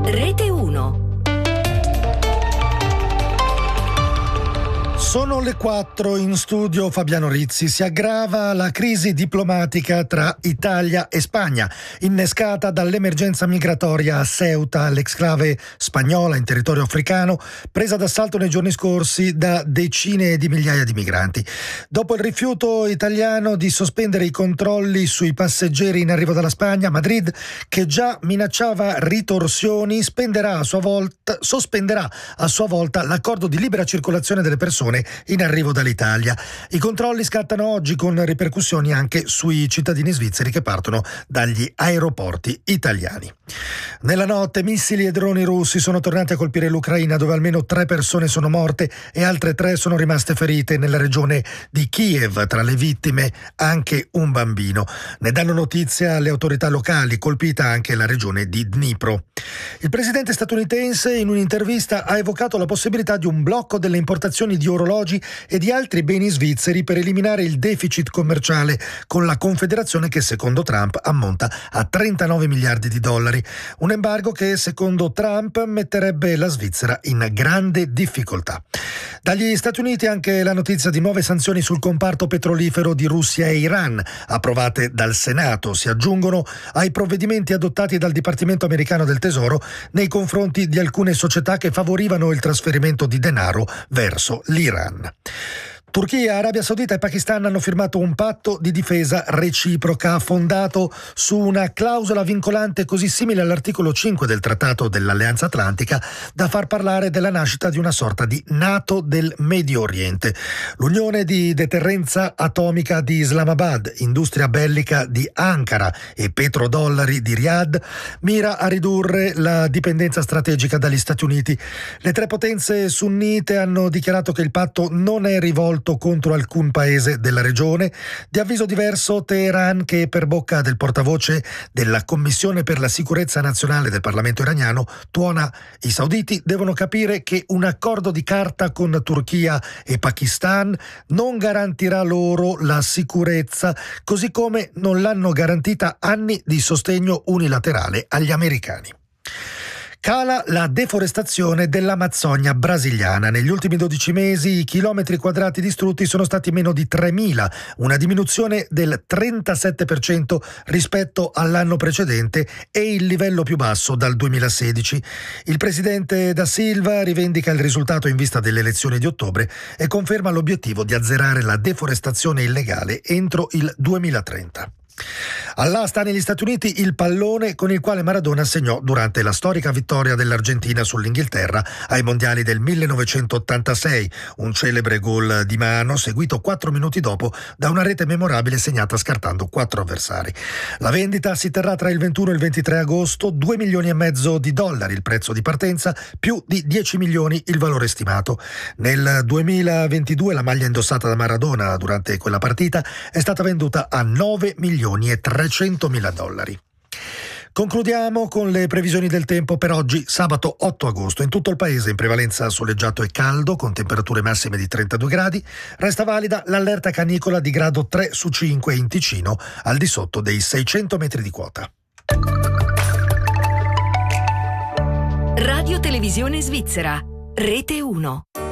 Rete 1. Sono le 4 in studio Fabiano Rizzi. Si aggrava la crisi diplomatica tra Italia e Spagna, innescata dall'emergenza migratoria a Ceuta, l'exclave spagnola in territorio africano, presa d'assalto nei giorni scorsi da decine di migliaia di migranti. Dopo il rifiuto italiano di sospendere i controlli sui passeggeri in arrivo dalla Spagna, Madrid, che già minacciava ritorsioni, sospenderà a sua volta l'accordo di libera circolazione delle persone in arrivo dall'Italia. I controlli scattano oggi con ripercussioni anche sui cittadini svizzeri che partono dagli aeroporti italiani. Nella notte missili e droni russi sono tornati a colpire l'Ucraina, dove almeno 3 persone sono morte e altre 3 sono rimaste ferite nella regione di Kiev, tra le vittime anche un bambino. Ne danno notizia le autorità locali, colpita anche la regione di Dnipro. Il presidente statunitense in un'intervista ha evocato la possibilità di un blocco delle importazioni di orologi e di altri beni svizzeri per eliminare il deficit commerciale con la Confederazione, che secondo Trump ammonta a 39 miliardi di dollari. Un embargo che secondo Trump metterebbe la Svizzera in grande difficoltà. Dagli Stati Uniti anche la notizia di nuove sanzioni sul comparto petrolifero di Russia e Iran, approvate dal Senato, si aggiungono ai provvedimenti adottati dal Dipartimento americano del Tesoro nei confronti di alcune società che favorivano il trasferimento di denaro verso l'Iran. Turchia, Arabia Saudita e Pakistan hanno firmato un patto di difesa reciproca fondato su una clausola vincolante così simile all'articolo 5 del Trattato dell'Alleanza Atlantica da far parlare della nascita di una sorta di NATO del Medio Oriente. L'Unione di deterrenza atomica di Islamabad, industria bellica di Ankara e petrodollari di Riyadh mira a ridurre la dipendenza strategica dagli Stati Uniti. Le 3 potenze sunnite hanno dichiarato che il patto non è rivolto contro alcun paese della regione. Di avviso diverso Teheran, che per bocca del portavoce della Commissione per la sicurezza nazionale del Parlamento iraniano tuona i sauditi devono capire che un accordo di carta con Turchia e Pakistan non garantirà loro la sicurezza, così come non l'hanno garantita anni di sostegno unilaterale agli americani. Cala la deforestazione dell'Amazzonia brasiliana. Negli ultimi 12 mesi i chilometri quadrati distrutti sono stati meno di 3.000, una diminuzione del 37% rispetto all'anno precedente e il livello più basso dal 2016. Il presidente Da Silva rivendica il risultato in vista delle elezioni di ottobre e conferma l'obiettivo di azzerare la deforestazione illegale entro il 2030. All'asta negli Stati Uniti il pallone con il quale Maradona segnò durante la storica vittoria dell'Argentina sull'Inghilterra ai mondiali del 1986, un celebre gol di mano seguito 4 minuti dopo da una rete memorabile segnata scartando 4 avversari. La vendita si terrà tra il 21 e il 23 agosto, $2,5 milioni di dollari il prezzo di partenza, più di 10 milioni il valore stimato. Nel 2022 la maglia indossata da Maradona durante quella partita è stata venduta a $9.300.000. Concludiamo con le previsioni del tempo per oggi, sabato 8 agosto. In tutto il paese in prevalenza soleggiato e caldo, con temperature massime di 32 gradi. Resta valida l'allerta canicola di grado 3 su 5 in Ticino, al di sotto dei 600 metri di quota. Radio Televisione Svizzera, Rete 1.